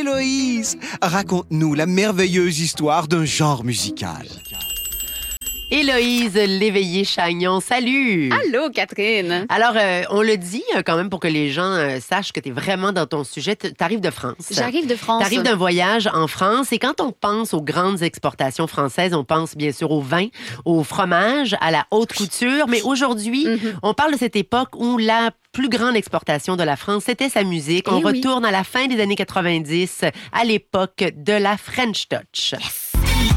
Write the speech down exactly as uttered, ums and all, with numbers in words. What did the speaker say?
Héloïse, raconte-nous la merveilleuse histoire d'un genre musical. Héloïse Léveillé-Chagnon, salut! Allô, Catherine! Alors, euh, on le dit euh, quand même pour que les gens euh, sachent que tu es vraiment dans ton sujet. Tu arrives de France. J'arrive de France. Tu arrives d'un voyage en France. Et quand on pense aux grandes exportations françaises, on pense bien sûr au vin, au fromage, à la haute couture. Mais aujourd'hui, mm-hmm. on parle de cette époque où la plus grande exportation de la France, c'était sa musique. On Eh oui. retourne à la fin des années quatre-vingt-dix, à l'époque de la French Touch. Yes.